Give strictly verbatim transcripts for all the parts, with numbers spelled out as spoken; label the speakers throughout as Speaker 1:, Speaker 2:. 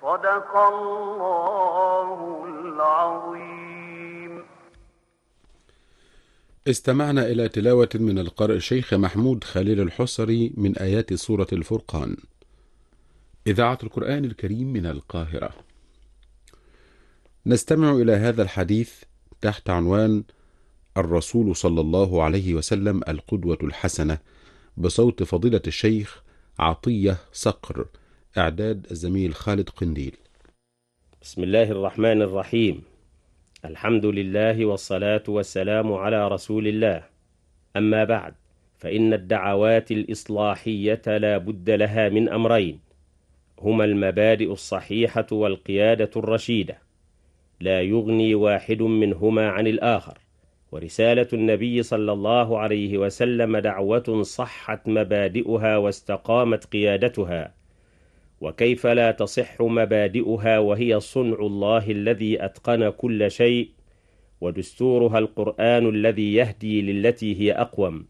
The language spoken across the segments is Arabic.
Speaker 1: صدق الله العظيم.
Speaker 2: استمعنا إلى تلاوة من القارئ الشيخ محمود خليل الحصري من آيات سورة الفرقان. إذاعة القرآن الكريم من القاهرة. نستمع إلى هذا الحديث تحت عنوان الرسول صلى الله عليه وسلم القدوة الحسنة، بصوت فضيلة الشيخ عطية صقر، إعداد الزميل خالد قنديل.
Speaker 3: بسم الله الرحمن الرحيم. الحمد لله والصلاة والسلام على رسول الله. أما بعد، فإن الدعوات الإصلاحية لا بد لها من أمرين، هما المبادئ الصحيحة والقيادة الرشيدة، لا يغني واحد منهما عن الآخر. ورسالة النبي صلى الله عليه وسلم دعوة صحت مبادئها واستقامت قيادتها، وكيف لا تصح مبادئها وهي صنع الله الذي أتقن كل شيء، ودستورها القرآن الذي يهدي للتي هي أقوم.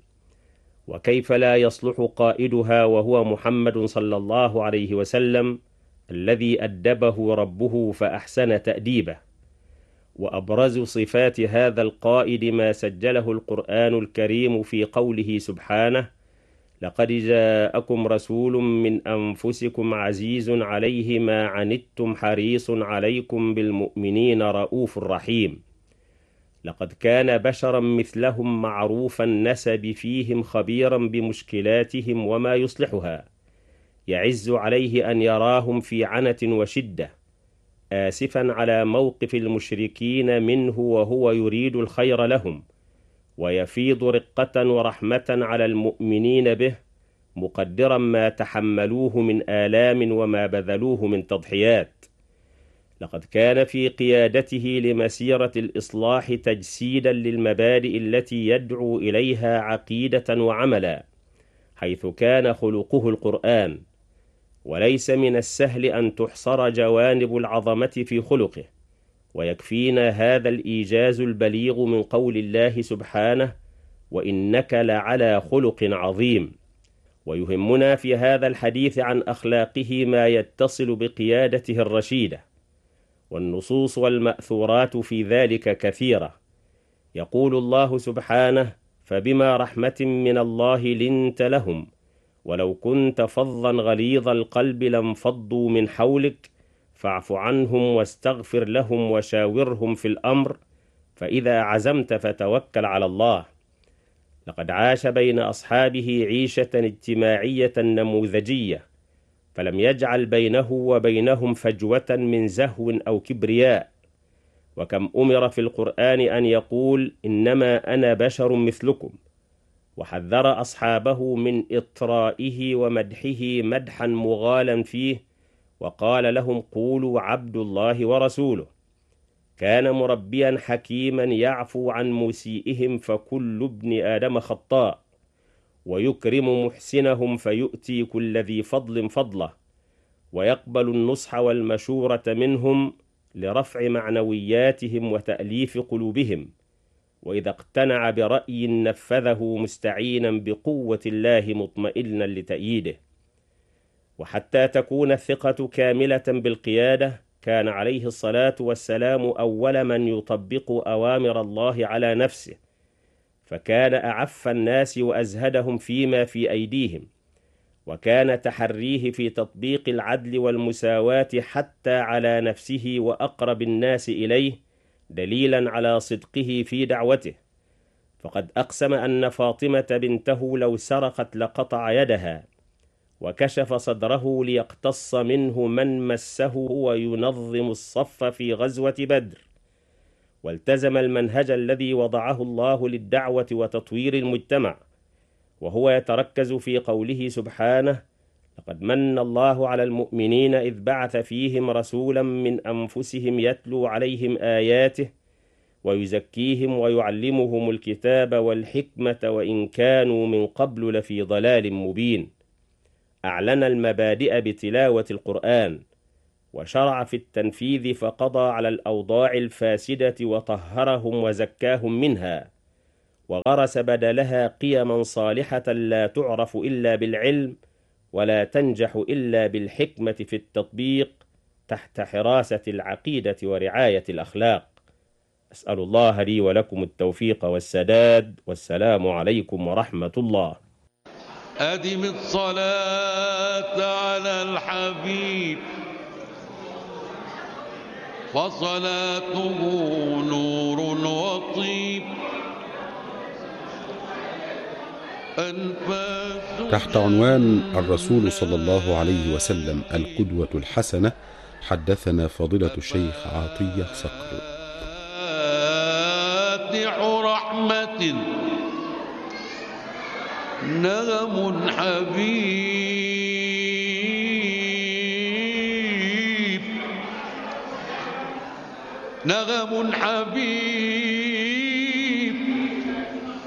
Speaker 3: وكيف لا يصلح قائدها وهو محمد صلى الله عليه وسلم الذي أدبه ربه فأحسن تأديبه. وأبرز صفات هذا القائد ما سجله القرآن الكريم في قوله سبحانه: لقد جاءكم رسول من أنفسكم عزيز عليه ما عنتم حريص عليكم بالمؤمنين رؤوف رحيم. لقد كان بشرا مثلهم معروف النسب فيهم خبيرا بمشكلاتهم وما يصلحها، يعز عليه أن يراهم في عنة وشدة، آسفا على موقف المشركين منه وهو يريد الخير لهم، ويفيض رقة ورحمة على المؤمنين به، مقدرا ما تحملوه من آلام وما بذلوه من تضحيات. لقد كان في قيادته لمسيرة الإصلاح تجسيدا للمبادئ التي يدعو إليها عقيدة وعملا، حيث كان خلقه القرآن. وليس من السهل أن تحصر جوانب العظمة في خلقه، ويكفينا هذا الإيجاز البليغ من قول الله سبحانه: وإنك لعلى خلق عظيم. ويهمنا في هذا الحديث عن أخلاقه ما يتصل بقيادته الرشيدة، والنصوص والمأثورات في ذلك كثيرة. يقول الله سبحانه: فبما رحمة من الله لنت لهم ولو كنت فظا غليظ القلب لانفضوا من حولك فاعف عنهم واستغفر لهم وشاورهم في الأمر فإذا عزمت فتوكل على الله. لقد عاش بين أصحابه عيشة اجتماعية نموذجية، فلم يجعل بينه وبينهم فجوة من زهو أو كبرياء. وكم أمر في القرآن أن يقول: إنما أنا بشر مثلكم، وحذر أصحابه من إطرائه ومدحه مدحا مغالا فيه، وقال لهم: قولوا عبد الله ورسوله. كان مربيا حكيما يعفو عن مسيئهم، فكل ابن آدم خطاء، ويكرم محسنهم فيؤتي كل ذي فضل فضله، ويقبل النصح والمشورة منهم لرفع معنوياتهم وتأليف قلوبهم، وإذا اقتنع برأي نفذه مستعينا بقوة الله مطمئنا لتأييده. وحتى تكون الثقة كاملة بالقيادة، كان عليه الصلاة والسلام أول من يطبق أوامر الله على نفسه، فكان أعف الناس وأزهدهم فيما في أيديهم، وكان تحريه في تطبيق العدل والمساواة حتى على نفسه وأقرب الناس إليه دليلا على صدقه في دعوته. فقد أقسم أن فاطمة بنته لو سرقت لقطع يدها، وكشف صدره ليقتص منه من مسه وينظم الصف في غزوة بدر. والتزم المنهج الذي وضعه الله للدعوة وتطوير المجتمع، وهو يتركز في قوله سبحانه: لقد من الله على المؤمنين إذ بعث فيهم رسولا من أنفسهم يتلو عليهم آياته ويزكيهم ويعلمهم الكتاب والحكمة وإن كانوا من قبل لفي ضلال مبين. أعلن المبادئ بتلاوة القرآن، وشرع في التنفيذ فقضى على الأوضاع الفاسدة وطهرهم وزكاهم منها، وغرس بدلها قيما صالحة لا تعرف إلا بالعلم ولا تنجح إلا بالحكمة في التطبيق، تحت حراسة العقيدة ورعاية الأخلاق. أسأل الله لي ولكم التوفيق والسداد، والسلام عليكم ورحمة الله.
Speaker 4: أدم الصلاة على الحبيب فصلاته نور وطيب.
Speaker 2: تحت عنوان الرسول صلى الله عليه وسلم القدوة الحسنة، حدثنا فضيلة الشيخ عطية صقر.
Speaker 4: رحمة نغم حبيب نغم حبيب